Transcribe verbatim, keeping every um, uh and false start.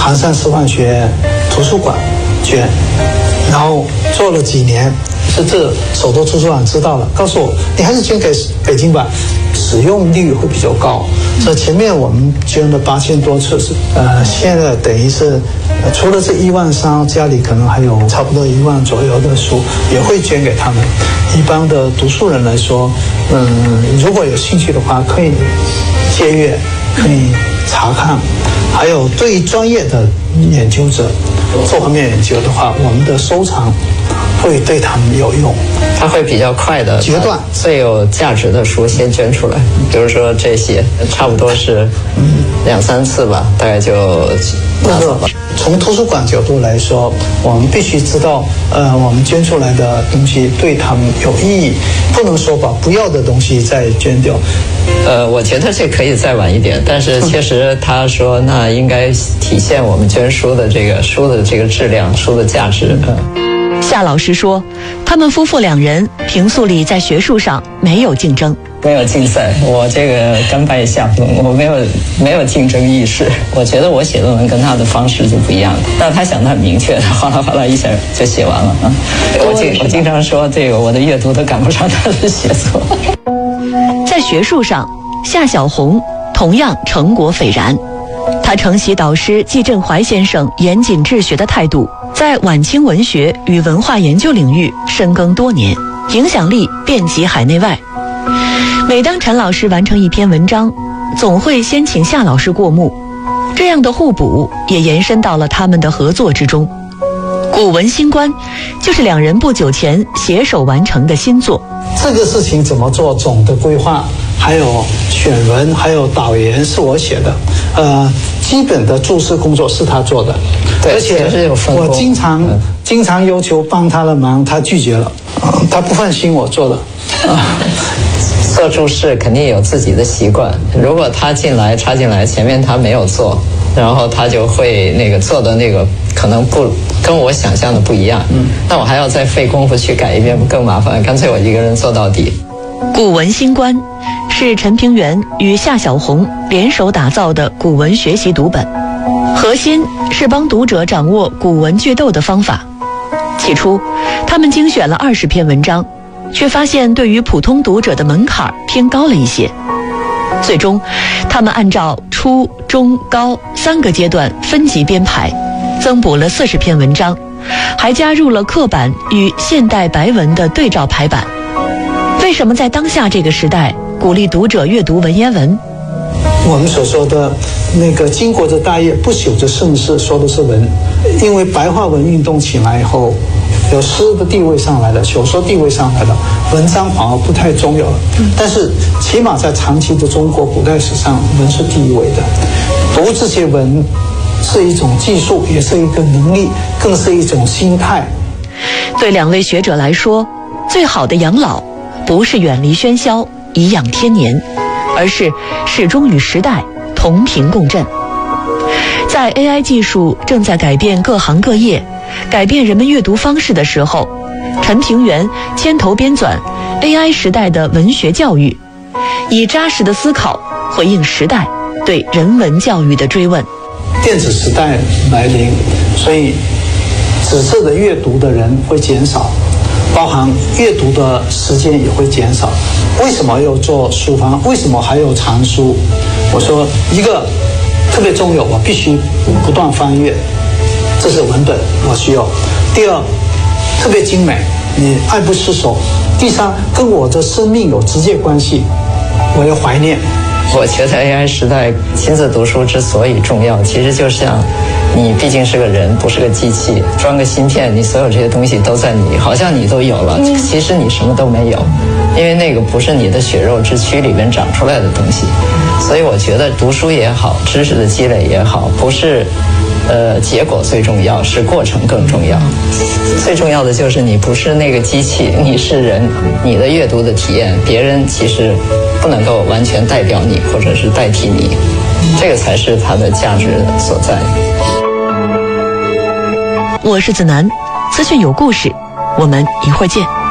杭山师范学院图书馆捐，然后做了几年，是这首都图书馆知道了，告诉我你还是捐给北京吧，使用率会比较高。所以前面我们捐了八千多册，是呃，现在等于是、呃、除了这一万三，家里可能还有差不多一万左右的书也会捐给他们。一般的读书人来说，嗯，如果有兴趣的话，可以借阅，可以查看。还有对于专业的研究者做方面研究的话，我们的收藏会对他们有用， 他会比较快的决断最有价值的书先捐出来，比如说这些差不多是两三次吧，大概就拿走了。 从图书馆角度来说，我们必须知道，呃，我们捐出来的东西对他们有意义，不能说把不要的东西再捐掉。 呃，我觉得这可以再晚一点，但是确实他说那应该体现我们捐书的这个书的这个质量、书的价值。 嗯、夏老师说，他们夫妇两人平素里在学术上没有竞争。 没有竞赛，我这个甘拜下风，我没有没有竞争意识。我觉得我写论文跟他的方式就不一样，但他想得很明确，哗啦哗啦一下就写完了啊。我经我经常说，这个我的阅读都赶不上他的写作。 在学术上，夏小红同样成果斐然。他承袭导师季振怀先生严谨治学的态度，在晚清文学与文化研究领域深耕多年，影响力遍及海内外。每当陈老师完成一篇文章，总会先请夏老师过目，这样的互补也延伸到了他们的合作之中。古文新观就是两人不久前携手完成的新作。 这个事情怎么做，总的规划，还有选文，还有导言是我写的，呃，基本的注释工作是他做的，而且我经常、嗯、经常要求帮他的忙，他拒绝了，呃、他不放心我做的。 做注释肯定有自己的习惯，如果他进来插进来，前面他没有做，然后他就会那个做的那个可能不跟我想象的不一样，嗯，那我还要再费功夫去改一遍，更麻烦，干脆我一个人做到底。 古文新观是陈平原与夏小红联手打造的古文学习读本，核心是帮读者掌握古文句读的方法。起初他们精选了二十篇文章，却发现对于普通读者的门槛偏高了一些。最终他们按照初中高三个阶段分级编排，增补了四十篇文章，还加入了刻板与现代白文的对照排版。为什么在当下这个时代鼓励读者阅读文言文？ 我们所说的那个经国之大业，不朽之盛世，说的是文。因为白话文运动起来以后，有诗的地位上来了，小说地位上来了，文章反而不太重要了。但是起码在长期的中国古代史上，文是第一位的。读这些文是一种技术，也是一个能力，更是一种心态。 对两位学者来说，最好的养老不是远离喧嚣颐养天年，而是始终与时代同频共振。在 A I 技术正在改变各行各业，改变人们阅读方式的时候，陈平原牵头编纂 A I 时代的文学教育，以扎实的思考回应时代对人文教育的追问。 电子时代来临，所以纸质的阅读的人会减少，包含阅读的时间也会减少。为什么要做书房？为什么还有藏书？我说一个特别重要，我必须不断翻阅，这是文本我需要。第二，特别精美，你爱不释手。第三，跟我的生命有直接关系，我要怀念。 我觉得 A I 时代亲自读书之所以重要，其实就像你毕竟是个人，不是个机器，装个芯片，你所有这些东西都在你，好像你都有了，其实你什么都没有，因为那个不是你的血肉之躯里面长出来的东西。所以我觉得读书也好，知识的积累也好，不是呃结果最重要，是过程更重要。最重要的就是你不是那个机器，你是人，你的阅读的体验，别人其实不能够完全代表你，或者是代替你，这个才是它的价值所在。 我是子楠，资讯有故事，我们一会儿见。